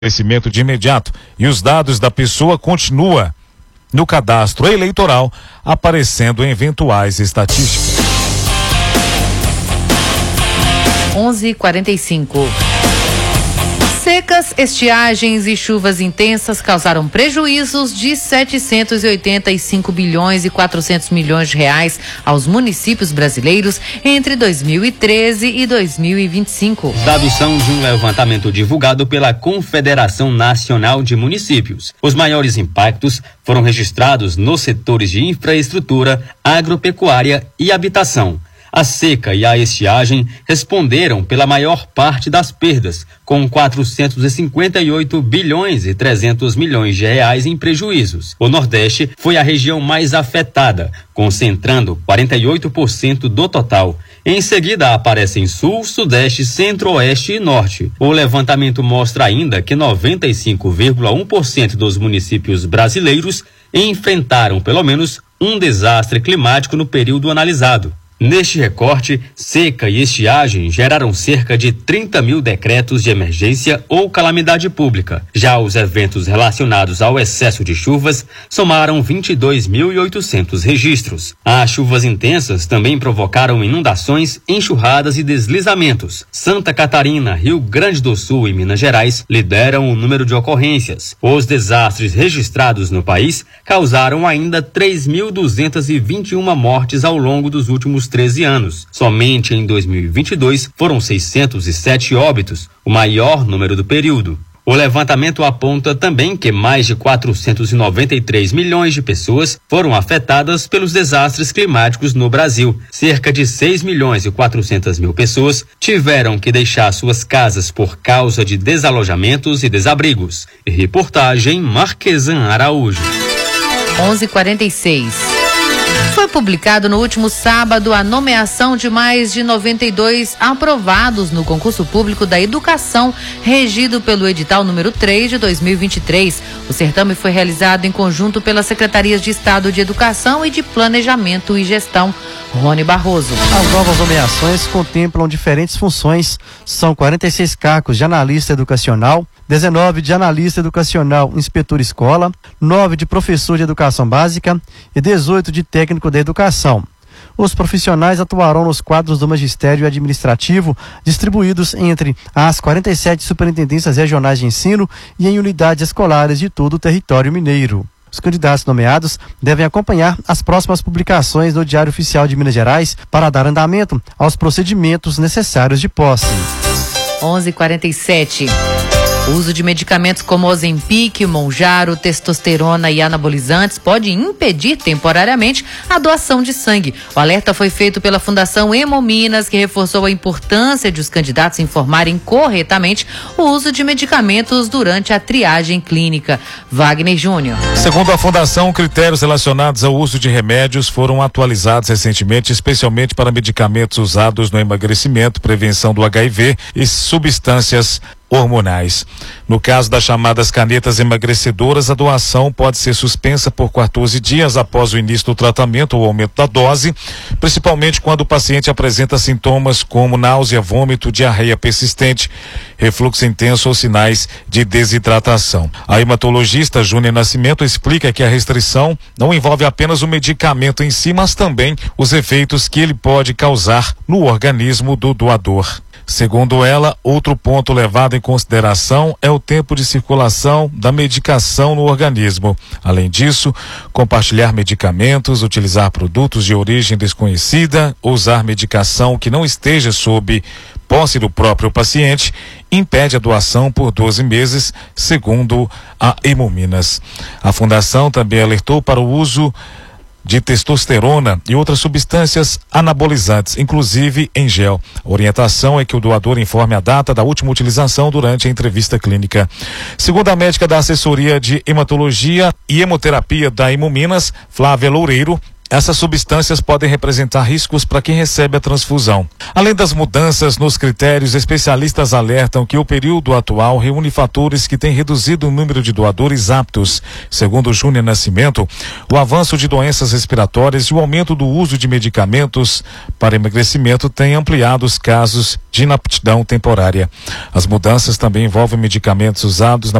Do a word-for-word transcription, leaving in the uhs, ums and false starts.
Crescimento de imediato e os dados da pessoa continua no cadastro eleitoral, aparecendo em eventuais estatísticas. onze e quarenta e cinco. Secas, estiagens e chuvas intensas causaram prejuízos de setecentos e oitenta e cinco bilhões e quatrocentos milhões de reais aos municípios brasileiros entre dois mil e treze e dois mil e vinte e cinco. Dados são de um levantamento divulgado pela Confederação Nacional de Municípios. Os maiores impactos foram registrados nos setores de infraestrutura, agropecuária e habitação. A seca e a estiagem responderam pela maior parte das perdas, com quatrocentos e cinquenta e oito bilhões e trezentos milhões de reais em prejuízos. O Nordeste foi a região mais afetada, concentrando quarenta e oito por cento do total. Em seguida aparecem Sul, Sudeste, Centro-Oeste e Norte. O levantamento mostra ainda que noventa e cinco vírgula um por cento dos municípios brasileiros enfrentaram pelo menos um desastre climático no período analisado. Neste recorte, seca e estiagem geraram cerca de trinta mil decretos de emergência ou calamidade pública. Já os eventos relacionados ao excesso de chuvas somaram vinte e dois mil e oitocentos registros. As chuvas intensas também provocaram inundações, enxurradas e deslizamentos. Santa Catarina, Rio Grande do Sul e Minas Gerais lideram o número de ocorrências. Os desastres registrados no país causaram ainda três mil duzentas e vinte e uma mortes ao longo dos últimos treze anos. Somente em dois mil e vinte e dois foram seiscentos e sete óbitos, o maior número do período. O levantamento aponta também que mais de quatrocentos e noventa e três milhões de pessoas foram afetadas pelos desastres climáticos no Brasil. Cerca de seis milhões e quatrocentas mil pessoas tiveram que deixar suas casas por causa de desalojamentos e desabrigos. Reportagem Marquesan Araújo. onze e quarenta e seis. Foi publicado no último sábado a nomeação de mais de noventa e dois aprovados no concurso público da educação, regido pelo edital número três de dois mil e vinte e três. O certame foi realizado em conjunto pelas Secretarias de Estado de Educação e de Planejamento e Gestão. Rony Barroso. As novas nomeações contemplam diferentes funções. São quarenta e seis cargos de analista educacional, dezenove de analista educacional inspetor escola, nove de professor de educação básica e dezoito de técnico da educação. Os profissionais atuarão nos quadros do magistério administrativo, distribuídos entre as quarenta e sete superintendências regionais de ensino e em unidades escolares de todo o território mineiro. Os candidatos nomeados devem acompanhar as próximas publicações no Diário Oficial de Minas Gerais para dar andamento aos procedimentos necessários de posse. onze e quarenta e sete. O uso de medicamentos como Ozempic, Monjaro, testosterona e anabolizantes pode impedir temporariamente a doação de sangue. O alerta foi feito pela Fundação Hemominas, que reforçou a importância de os candidatos informarem corretamente o uso de medicamentos durante a triagem clínica. Wagner Júnior. Segundo a Fundação, critérios relacionados ao uso de remédios foram atualizados recentemente, especialmente para medicamentos usados no emagrecimento, prevenção do H I V e substâncias hormonais. No caso das chamadas canetas emagrecedoras, a doação pode ser suspensa por quatorze dias após o início do tratamento ou aumento da dose, principalmente quando o paciente apresenta sintomas como náusea, vômito, diarreia persistente, refluxo intenso ou sinais de desidratação. A hematologista Júnior Nascimento explica que a restrição não envolve apenas o medicamento em si, mas também os efeitos que ele pode causar no organismo do doador. Segundo ela, outro ponto levado em consideração é o tempo de circulação da medicação no organismo. Além disso, compartilhar medicamentos, utilizar produtos de origem desconhecida, usar medicação que não esteja sob posse do próprio paciente, impede a doação por doze meses, segundo a Hemominas. A Fundação também alertou para o uso de testosterona e outras substâncias anabolizantes, inclusive em gel. A orientação é que o doador informe a data da última utilização durante a entrevista clínica. Segundo a médica da assessoria de hematologia e hemoterapia da Hemominas, Flávia Loureiro, essas substâncias podem representar riscos para quem recebe a transfusão. Além das mudanças nos critérios, especialistas alertam que o período atual reúne fatores que têm reduzido o número de doadores aptos. Segundo Júnior Nascimento, o avanço de doenças respiratórias e o aumento do uso de medicamentos para emagrecimento têm ampliado os casos de inaptidão temporária. As mudanças também envolvem medicamentos usados na